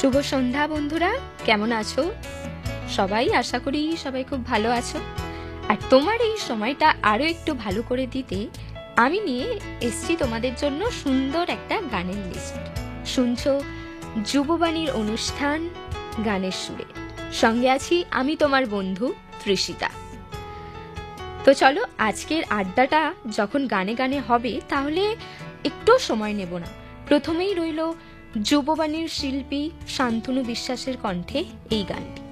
শুভ সন্ধ্যা বন্ধুরা, কেমন আছো সবাই? আশা করি সবাই খুব ভালো আছো। আর তোমার এই সময়টা আরো একটু ভালো করে দিতে আমি নিয়ে এসছি তোমাদের জন্য সুন্দর একটা গানের লিস্ট। শুনছো যুববাণীর অনুষ্ঠান গানের সুরে, সঙ্গে আছি আমি তোমার বন্ধু তৃষিতা। তো চলো, আজকের আড্ডাটা যখন গানে গানে হবে তাহলে একটু সময় নেব না। প্রথমেই রইল যুববাণীর শিল্পী শান্তনু বিশ্বাসের কণ্ঠে এই গানটি।